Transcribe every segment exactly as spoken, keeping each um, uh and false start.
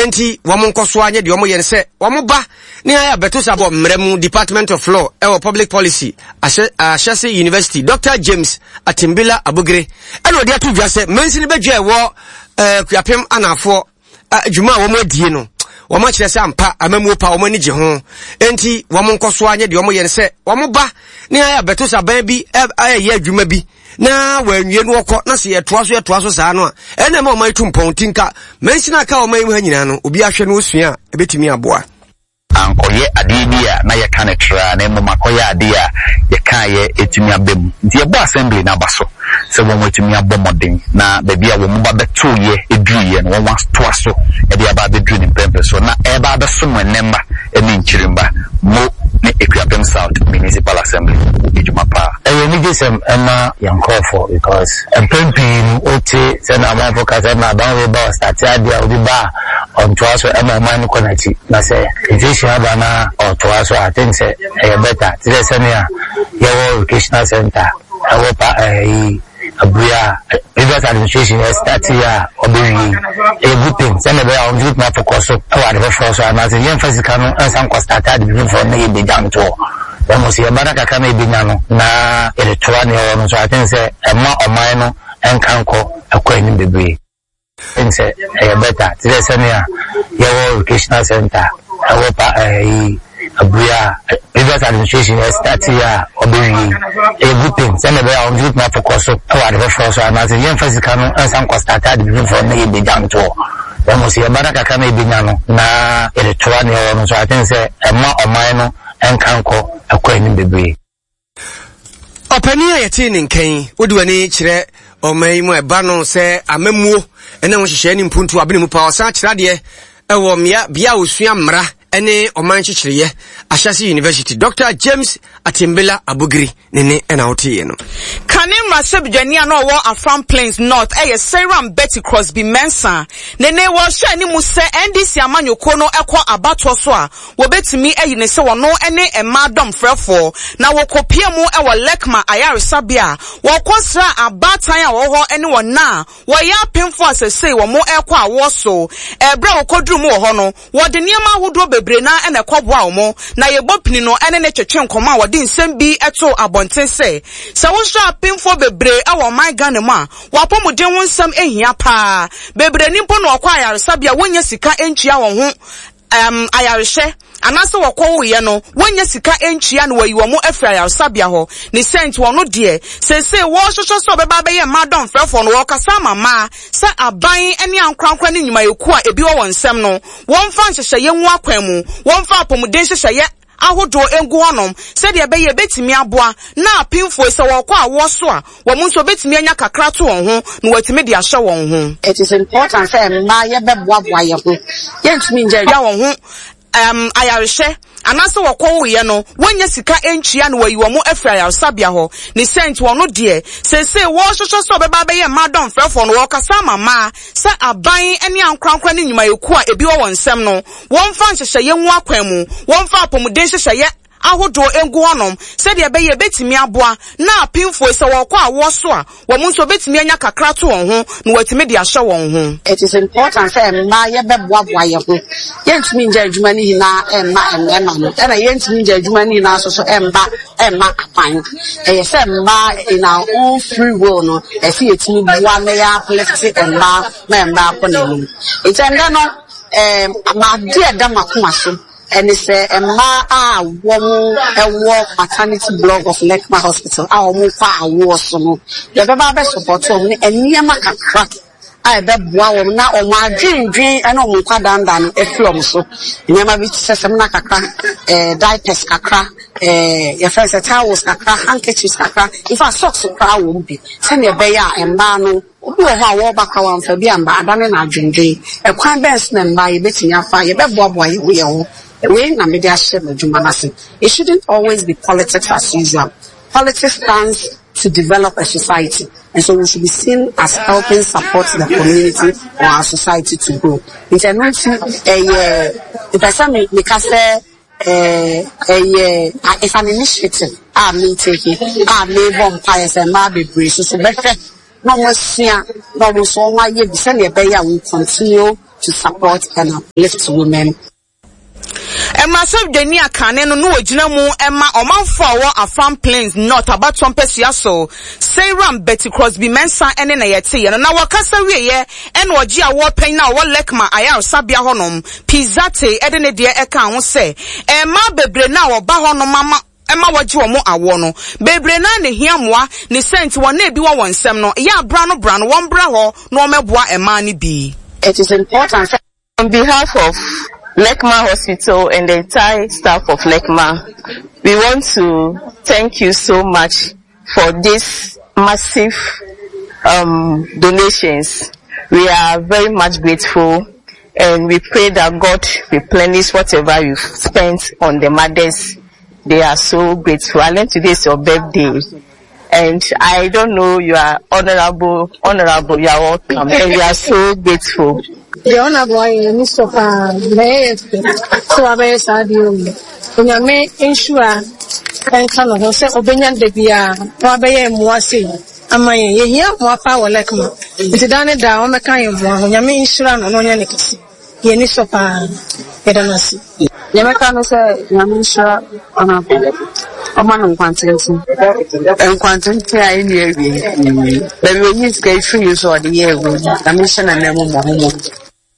enti womo nkoso anye de womo yen se womo ba ni aya beto sabo mremu Department of Law e Public Policy Ashesi University Doctor James Atimbila Abugre eno de atu dwa se mansini bedwa e wo eh kuapem anafo adwuma womo adie no womo kire se ampa amamu pa womo ni je ho enti womo nkoso anye de womo yen se womo ba ni aya beto saban bi aya ye adwuma bi na wanwie no okọ na se yetoa so yetoa so saa no a ene ma o mai tumpon tinka mensina ka o mai mu hanyina no obi ahwe no osua ebetimi aboa ankoye adidia na ye kanetra na mo makoye adia ye kaye etimi abem nti ye bo assembly na baso se wo etimi abomoden na ba bia wo mo ba beto ye eduye no won toa so e dia ba bedu ni pempe so na e ba beso mo nemba eni nchirimba mo ne Ekuapem South Municipal Assembly ejuma pa e ni jesem ema yankofo because empempi oti se na ma focus na don we ba start adia obi ba on toa so ema man konachi na se Bana or to us, I think say a better. Today, Senia, your educational center, I hope a Abuya, previous administration has started here, or doing a good thing. Send a very on good map for Koso, or whatever for so, and as a young physical, and some cost started before me be down to. Almost a Baraka can be nano, na electronic, so I think say a more or minor and canco, a coin in the breed. Think say a better. Today, Senia, your educational center. I hope a Abuya, previous administration has started here, or doing a good thing. Send a very on good map for Koso, or whatever for so, and as a young physical, and some cost started before me be down to. Almost a Baraka can be nano, na electronic, so I think say a more or minor and canco, a coin in the breed. Openia yatin in Kane, would do any chire or may mo e banon say a memo, and then we share in Puntu Abinu Power Search Radio. Ewo mia bia osua mra ene omanchichiriye Ashesi University Doctor James Atimbila Abugri nene ena otiye no Kane Masebjani ano wo Afram Plains North eye Seram Betty Crosby Mensa nene wo hwe ni mu se N D C amanyoko no ekọ abato so a wo betimi eyi ne se wono ene emadom frefo na wo kopie mu ewo Lekma Ayaresabia wo kosra abatan a wo ho ene wona wo ya pemfo asese wo mo ekọ awo so ebra wo kodru mu ho no wo de niam ahodo bebre na ene kwboa wo na ye bopini no ene ne twetwe nkoma wo de nsem bi eto abonten se se wo hwa pemfo bebre e wo man Ghana ma wo apomuden wo nsem ehia pa bebre nimpo no okwa Ayaresabia wonya sika entua wo ho um ayareshe anase wakwo ye no wonya sika entua no wayi wo mo afra Ayaresabia ho ni sent wo no de sese wo hwohwo so beba be ye madon frefo no wo kasa mama se aban ene ankrankra ne nyuma yeku a ebi wo wonsem no wonfa nhyehyeye nwu akwan mu wonfa apomuden hyehyeye ahodo engu honom se de be ye betimi aboa na apinfo se wo kwa awo so a wo mu nso betimi anya kakra to won ho na watimi de ahye won ho. It is important say ma ye beboa boa ye ho ye ntimi nje ya won ho um ayareshe anase wakwo ye no wonya sika entua no wayi wo mo afra Ayaresabia ho ni sent wo no de sese wo hwohwo so beba be ye madon frefo no wo kasa mama se aban ene ankrankra ne nyuma yeku a ebi wo wonsem no wonfa nhyehyeye nwu akwan mu wonfa apomuden hyehyeye ahodo engu honom se de be ye betimi aboa na apinfo se wo kwa awo so a wo mu nso betimi anya kakra to won ho na watimi de ahye won ho. It is important say ma ye beboa boa ye ho ye ntimi nje adwuma ni na emma emma no na ye ntimi nje adwuma ni na so so emba emma apan e say ma in our own free will no e see etimi boa na ya policy emma memba aponemu it enda no em ma de da makoma so and it's a ma ah woman a war maternity blog of Lekma Hospital. Our mufa war so no. The baba support me and near my crack. I bet wow na o ma dream dream and o muka dan dan e flom so. Never be sesam na kakra eh diapers kakra eh your friends towels kakra handkerchiefs kakra. If I socks kakra won't be. Send your bear and bano. Obi wo ha wo baka wan fa bi amba adane na dwendwen. E kwan bens na mba ye betinya fa ye beboaboa ye wo ye ho. It shouldn't always be politics as usual. Politics stands to develop a society, and so we should be seen as helping support the community or our society to grow. It's a not a person because it's an initiative. I mean taking I may vampires and maybe braces so better no more see no more so my ye be send a bear will continue to support and uplift women. Emma so deni akane no no wagina mu Emma omanfo awo Afam Plains North abaton pesia so Sayram Betty Crosby Mensa ene na yete ye no na wakasa wieye ene ogi awo pen na wo lekma ayar sabia honom Pizzate ede ne de eka ho se Emma bebre na wo ba honom mama Emma wagi wo mo awo no bebre na ne hiamoa ne sent wo na ebi wo wonsem no ya bra no bra no won bra ho no meboa Emma ni bi. It is important on behalf of Lekma Hospital and the entire staff of Lekma, we want to thank you so much for this massive um, donations. We are very much grateful and we pray that God replenish whatever you've spent on the mothers. They are so grateful. I learned today is your birthday and I don't know, you are honorable, honorable, you are welcome and we are so grateful. The honorable is so far, so I very sad you. When you may ensure and kind of say, Obenian de Bia, Wabe Mwasi, and my year more power like me. It's done it down, the kind of one, when you may ensure on Yanikasi. Yeni so far, I don't see. Yamaka say, Yamisha, honorable. Oman quantity and quantity I in the area. But we need to get free use of the year with the mission and never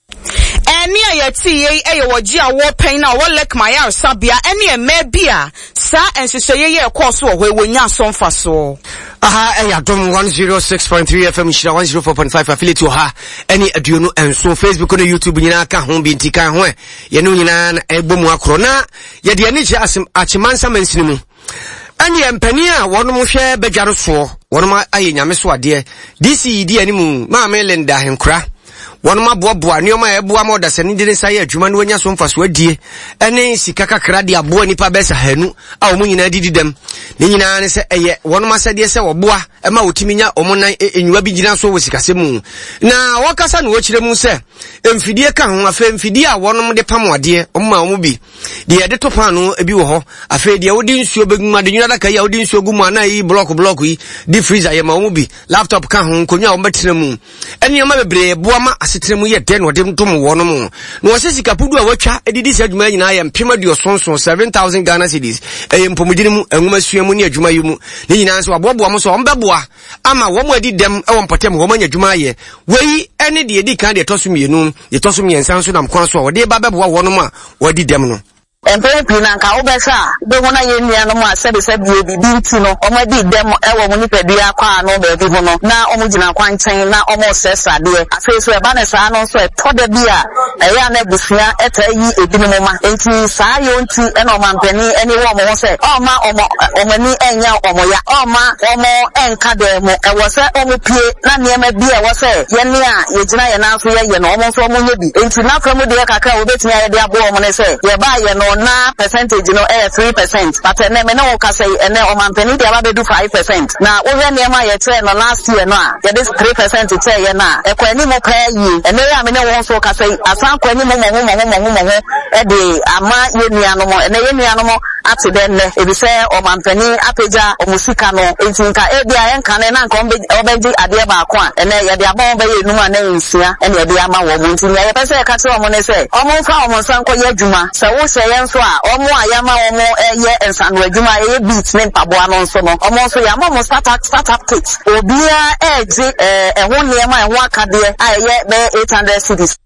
Eni ayati ye e wogi awo pen na wo lek maya sabia eni e mebia sa enseseye ye koso ho wonya somfa so aha e ya dom one oh six point three F M shira one oh four point five affiliate ha eni aduonu enso Facebook no YouTube nyina ka ho bi ntika ho e ye no nyina na ebomu akro na ye de ani che asim achimansa mansini mu ani empani a wonom hwe badwaro so wonom aye nyame so ade D C D ani mu ma Melinda Henkura One ma boa nioma eboa ma odase ni dire saye adwuma no anya so mfaso adie ene sika kakra de aboa nipa besa hanu a omu nyina didi dem ni nyina ne se eye one ma sade se woboa e ma otiminya omunan enyiwa bi gina so wosikase mu na wakasa no wokire mu se emfidie ka ho afa emfidie a wonom de pamode omma omu bi de ye de to pan no ebi wo ho afa de wodi nsuo beguma de nyina da ka ya wodi nsuo gumu ana yi block block yi di freezer ye ma omu bi laptop ka ho konwa o betena mu ene ma bebre boa ma asetremu ye den wode ntom wono mu no wose sika pudu a watwa edidi se adwuma nyina ya mpema dio sonson seven thousand Ghana cedis e mpomudini mu enwuma suamu ne adwuma yimu ne nyina nso aboboa mo so ombeboa ama wo mo adi dem e won potem wo manya adwuma ye wei ene de edi kan de tosum yenu de tosum yensan so nam kwan so wode ba beboa wono mu a wadi dem no Empepe na nka obesa be hona ye nua no mu asebe sebe bi binti no omadi dem ewo mu nipadua kwa no be bi hono na omugina kwanchen na omo sesa de afi so e ba na sa no so e toda bi a e ya na busia eta yi ebinu mu ma enti saa yo nti e no mampani eni wo mo se o ma omo omani enya omo ya o ma omo enka de mo e wo se omo pie na niema bi e wo se ye ne a ye gina ye na so ye ye no omo so omo ye bi enti na famu de kakra obetini ye de abo omo ne se ye ba ye no na percentage no eh three percent but na me no ka say ene o mampani de aba be do five percent na wo hwe niema ye che no last year no a ye this three percent che ye na e kwa ni mo pa yi ene ya me ne wo so ka say asan kwa ni mo mo mo mo mo mo e de ama ye nua no mo ene ye nua no mo ati den ne e bi se o mampani apeja o musika no entinka e bia ye nka ne na nka obeji ade ba ko a ene ye de abon be ye nu a na nsia ene ye de ama wo mo ntin ye pese e ka che o mo ne se o mo fa o mo san ko ye adwuma se wo se ye so a omo ayama omo eye ensanu adwuma eye beat ne mpaboa no nso no omo so ya mo startup startup kit obia eje ehwo niema ehwo akade aye be eight hundred cedis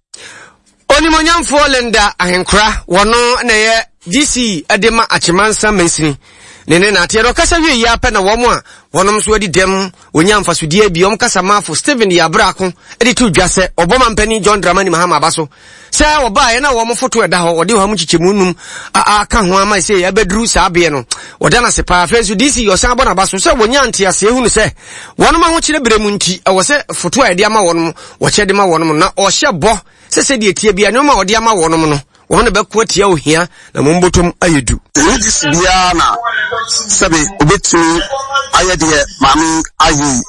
oni monyamfo Linda Ahenkura wono na ye D C adema achimansa mansini nene na ate ro kasa wie ya pe na wo mo a wonom so adi dem onyamfa so die bi om kasa mafo Steven ya brako edi tu dwase oboma mpani John Dramani Mahama abaso se wo ba ye na wo mo foto eda ho odi ho mu chichemunum a aka ho ama se ya bedru sa be no woda na se pa fesu D C yo san bona abaso se wonyante ase ehunu se wonom ho kire bremu nti e wo se foto edi ama wonom wo chede ma wonom na o hye bo se se die tie bia no ma odi ama wonom no wona be ko tia ohia na mombotom ayedu this bia na sabe obetu ayede mami ayi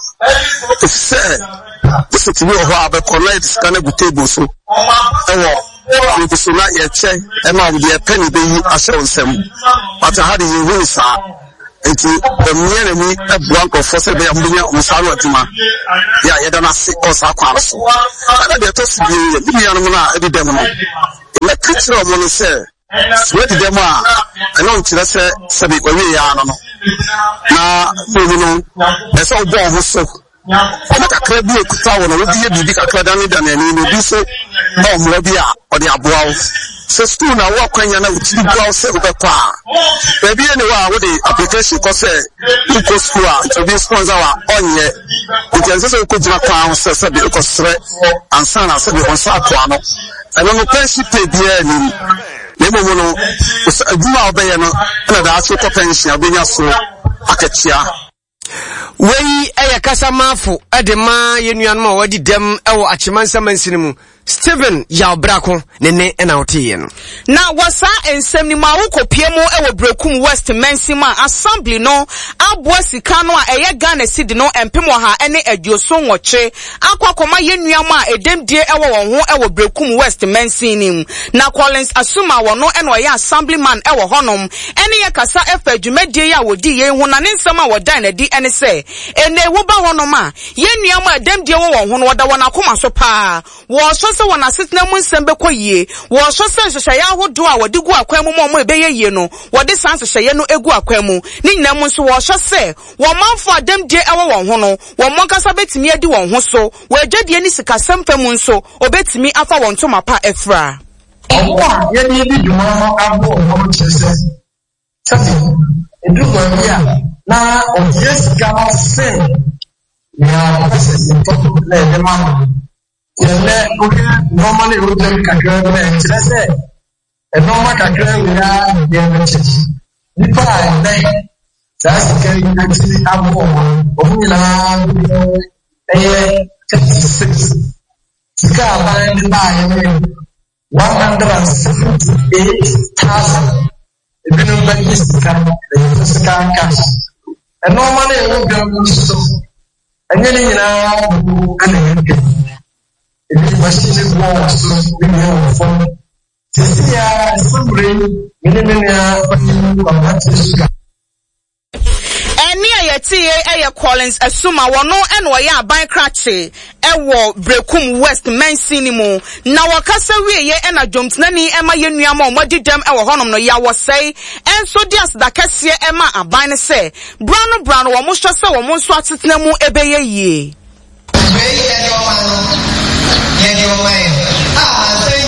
se this to be ho abe collect scan go table so ewo we so na ye che e ma we dey penny be yi ashe onsem but how do you win sa enti ɔmmea n'ani ɛboa nkurɔfoɔ sɛ bɛyɛ mbɛnya ɔmsa no adwuma yɛ a yɛda no ase ɔsa kwaa so ɛna deɛ ɛtɔ so bio yɛ me nuanom no a ɛde dɛm no mɛka kyerɛ ɔmo no sɛ wadi dɛm a ɛna nkyerɛ sɛ sɛbi ɔwie yɛ ano no na bɔmu no ɛsɛ ɔbɔ ɔho so ɔmo kakra bi ekuta wɔ no wodi yɛ biribi kakra da ne da n'ani no bi so na ɔmmoa bi a ɔde aboa wo sɛ school na wo akwanya na wotiri boa wo sɛ wobɛkɔ a baabi yɛ ne wɔ a wode application kɔ sɛ wokɔ school a nti obi sponsor a ɔnyɛ nti ɛnsɛ sɛ wokɔgyina kwan ho sɛ sɛbi wokɔserɛ ansa na sɛbi ɔnsa atoa no ɛno no pension pay biara anim na mmom no adwuma a wobɛyɛ no ɛna daakye wokɔ pension a wobɛnya so akakyia wei ɛyɛ kasa maafo ɛde ma yɛnuanom a wɔadi dɛm ɛwɔ akyemansamansi no mu Stephen Yalbrako ne ne ɛna woteɛ no na wasa ensɛm ni ma wokɔpie mu ɛwɔ Brekum West Mensima assembly no aboa sika no a ɛyɛ Ghana cedi no empem ha ɛne adwoso nwɔkye akwakɔma yɛnuam a edemdie ɛwɔ wɔn ho ɛwɔ Brekum West Mensinim na Collins Asuma wɔ no ɛna ɔyɛ assemblyman ɛwɔ hɔnom ɛne yɛ kasa ɛfa dwumadie ya wodi yɛn ho na ne nsɛm a wɔdan na di ɛne sɛ ɛne wo ba hɔnom a yɛnuam a edemdie wɔ wɔn ho no wɔda wɔn akoma so paa wɔso sɛ wɔn asetena mu nsɛm bɛkɔ yie wɔso sɛ nhyehyɛeɛ ahodoɔ a wɔde gu akwan mu ma ɔmo ɛbɛyɛ yie no wɔde saa nhyehyɛeɛ no egu akwan mu ne nyinaa mu nso wɔhyɛ sɛ wɔn manfo adamdie ɛwɔ wɔn ho no wɔn mɔnkasa bɛtumi adi wɔn ho so wɔadwadie ne sikasɛm fam nso obɛtumi afa wɔn ntoma pa ɛfra ɔmo a yɛde bi dwuma no abo ɔmo kyerɛ sɛ sɛbi edu baabi a na ɔgye sika no sen nea ɔpɛ sɛ sentɔ na ɛde ma no yɛlɛ oge normally road kakra na kyerɛ sɛ ɛnɔma kakra wira deɛ no kyekyi nipa a ɛnɛ saa sika yi akyi abo ɔmo nyinaa ɛyɛ thirty-six sika aban de baa yɛmɛ one hundred and seventy-eight thousand ebinom bɛgye sika ɛyɛ sika cash ɛnɔma no ɛwɔ biam nso ɛnyɛ ne nyinaa ɛna yɛnkɛ ebi machine go was we have for this year somebody minimum compatible Eni ayeti eye Collins Asuma wono eno ye aban krache ewo Brekum West Mensinimu na wakasa wiye ena dwomtenani ema yenuama omodi dem ewo honom no ya wosei enso dias da kese ema aban ne se brano brano wo mo hwe se wo mo nso atetena mu ebeye yie Yeni o man, ah,